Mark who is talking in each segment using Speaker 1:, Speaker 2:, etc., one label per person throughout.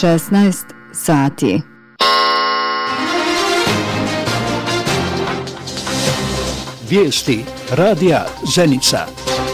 Speaker 1: 16 sati.
Speaker 2: Vijesti radija Zenica.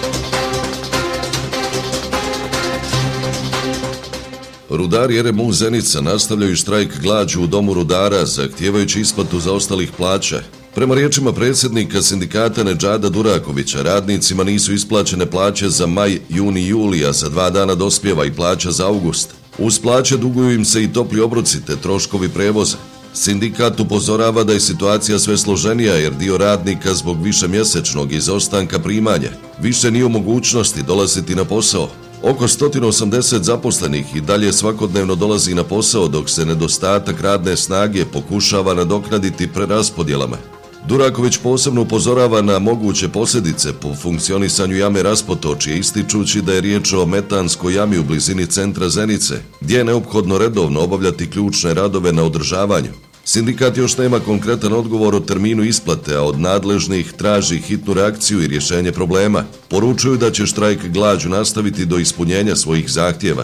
Speaker 3: Rudari RMU Zenica nastavljaju štrajk glađu u domu rudara, zahtijevajući isplatu zaostalih plaća. Prema riječima predsjednika sindikata Nedžada Durakovića, radnicima nisu isplaćene plaće za maj, juni i juli, a za 2 dana dospijeva i plaća za august. Uz plaće duguju im se i topli obroci te troškovi prevoza. Sindikat upozorava da je situacija sve složenija jer dio radnika zbog višemjesečnog izostanka primanja više nije u mogućnosti dolaziti na posao. Oko 180 zaposlenih i dalje svakodnevno dolazi na posao dok se nedostatak radne snage pokušava nadoknaditi preraspodjelama. Duraković posebno upozorava na moguće posljedice po funkcionisanju jame Raspotočje, ističući da je riječ o metanskoj jami u blizini centra Zenice, gdje je neophodno redovno obavljati ključne radove na održavanju. Sindikat još nema konkretan odgovor o terminu isplate, a od nadležnih traži hitnu reakciju i rješenje problema. Poručuju da će štrajk glađu nastaviti do ispunjenja svojih zahtjeva.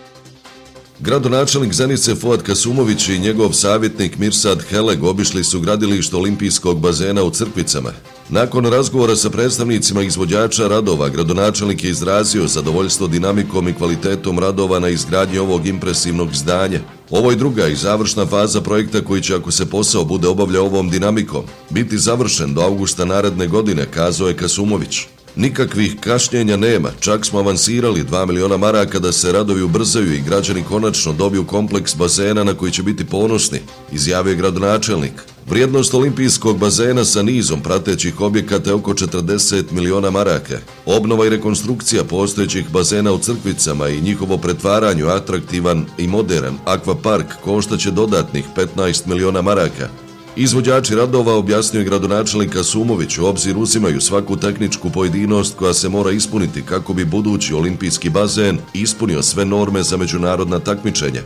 Speaker 3: Gradonačelnik Zenice Fuad Kasumović i njegov savjetnik Mirsad Heleg obišli su gradilište olimpijskog bazena u Crkvicama. Nakon razgovora sa predstavnicima izvođača radova, gradonačelnik je izrazio zadovoljstvo dinamikom i kvalitetom radova na izgradnji ovog impresivnog zdanja. Ovo je druga i završna faza projekta koji će, ako se posao bude obavljao ovom dinamikom, biti završen do avgusta naredne godine, kazao je Kasumović. Nikakvih kašnjenja nema, čak smo avansirali 2 miliona maraka da se radovi ubrzaju i građani konačno dobiju kompleks bazena na koji će biti ponosni, izjavio je gradonačelnik. Vrijednost olimpijskog bazena sa nizom pratećih objekata je oko 40 miliona maraka. Obnova i rekonstrukcija postojećih bazena u Crkvicama i njihovo pretvaranje u atraktivan i modern akvapark koštaće dodatnih 15 miliona maraka. Izvođači radova, objasnio je gradonačelnik Kasumović, u obzir uzimaju svaku tehničku pojedinost koja se mora ispuniti kako bi budući olimpijski bazen ispunio sve norme za međunarodna takmičenja.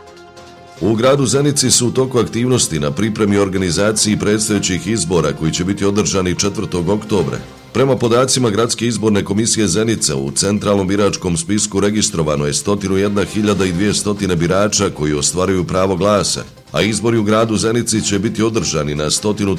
Speaker 3: U gradu Zenici su u toku aktivnosti na pripremi organizaciji predstojećih izbora koji će biti održani 4. oktobra. Prema podacima Gradske izborne komisije Zenica, u centralnom biračkom spisku registrovano je 101.200 birača koji ostvaruju pravo glasa, a izbori u gradu Zenici će biti održani na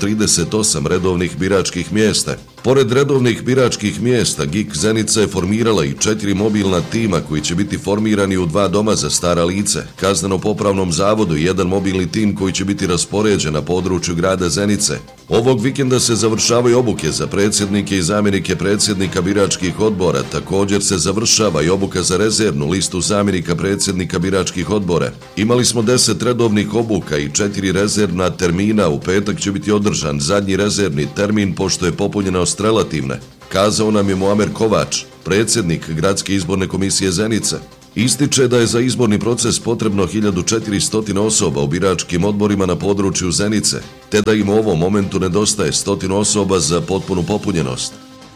Speaker 3: 138 redovnih biračkih mjesta. Pored redovnih biračkih mjesta, GIK Zenica je formirala i 4 mobilna tima koji će biti formirani u 2 doma za stara lice, kazneno-popravnom zavodu i 1 mobilni tim koji će biti raspoređen na području grada Zenice. Ovog vikenda se završavaju obuke za predsjednike i zamjenike predsjednika biračkih odbora, također se završava i obuka za rezervnu listu zamjenika predsjednika biračkih odbora. Imali smo 10 redovnih obuka i 4 rezervna termina, u petak će biti održan zadnji rezervni termin pošto je popunjenost relativna, kazao nam je Muamer Kovač, predsjednik Gradske izborne komisije Zenica. Ističe da je za izborni proces potrebno 1400 osoba u biračkim odborima na području Zenice, te da im u ovom momentu nedostaje 100 osoba za potpunu popunjenost.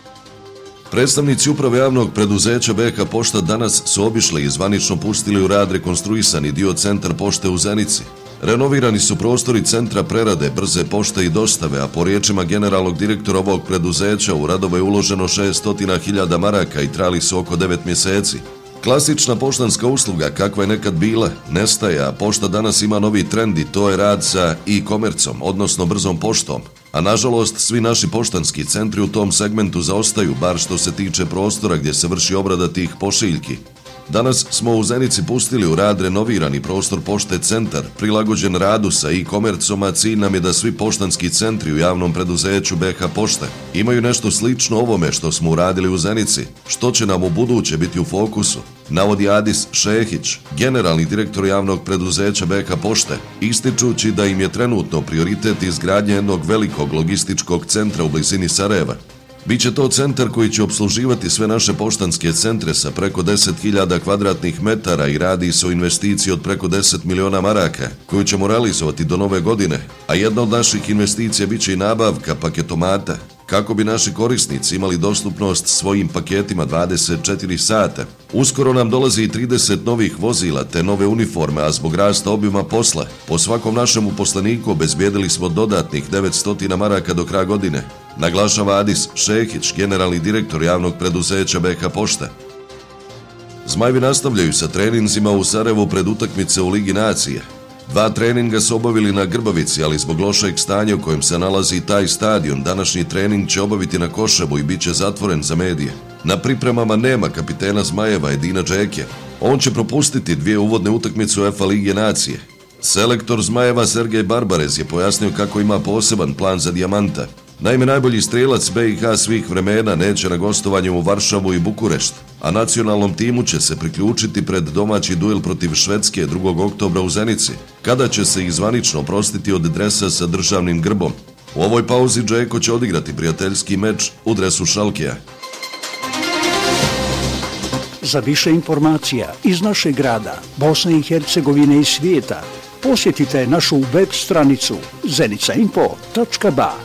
Speaker 3: Predstavnici uprave javnog preduzeća BH Pošta danas su obišli i zvanično pustili u rad rekonstruisani dio centar pošte u Zenici. Renovirani su prostori centra prerade, brze pošte i dostave, a po riječima generalnog direktora ovog preduzeća u radove je uloženo 600.000 maraka i trajali su oko 9 mjeseci. Klasična poštanska usluga, kakva je nekad bila, nestaje, a pošta danas ima novi trend i to je rad sa e-komercom, odnosno brzom poštom. A nažalost, svi naši poštanski centri u tom segmentu zaostaju, bar što se tiče prostora gdje se vrši obrada tih pošiljki. Danas smo u Zenici pustili u rad renovirani prostor pošte centar, prilagođen radu sa e-komercom, a cilj nam je da svi poštanski centri u javnom preduzeću BH Pošte imaju nešto slično ovome što smo uradili u Zenici, što će nam u buduće biti u fokusu, navodi Adis Šehić, generalni direktor javnog preduzeća BH Pošte, ističući da im je trenutno prioritet izgradnja jednog velikog logističkog centra u blizini Sarajeva. Biće to centar koji će opsluživati sve naše poštanske centre sa preko 10.000 kvadratnih metara i radi se o investiciji od preko 10 miliona maraka, koju ćemo realizovati do nove godine, a jedna od naših investicija biće i nabavka paketomata, kako bi naši korisnici imali dostupnost svojim paketima 24 sata. Uskoro nam dolazi i 30 novih vozila te nove uniforme, a zbog rasta obima posla, po svakom našem uposleniku obezbijedili smo dodatnih 900 maraka do kraja godine, naglašava Adis Šehić, generalni direktor javnog preduzeća BH Pošta. Zmajevi nastavljaju sa treninzima u Sarajevu pred utakmice u Ligi nacije. 2 treninga su obavili na Grbavici, ali zbog lošeg stanja u kojem se nalazi taj stadion, današnji trening će obaviti na Koševu i bit će zatvoren za medije. Na pripremama nema kapitena Zmajeva Edina Džeke. On će propustiti 2 uvodne utakmice UEFA Lige nacije. Selektor Zmajeva Sergej Barbarez je pojasnio kako ima poseban plan za Dijamanta. Naime, najbolji strelac BiH svih vremena neće na gostovanju u Varšavu i Bukurešt, a nacionalnom timu će se priključiti pred domaći duel protiv Švedske 2. oktobra u Zenici, kada će se ih zvanično oprostiti od dresa sa državnim grbom. U ovoj pauzi Džeko će odigrati prijateljski meč u dresu Šalkeja.
Speaker 2: Za više informacija iz našeg grada, Bosne i Hercegovine i svijeta, posjetite našu web stranicu zenica.info.ba.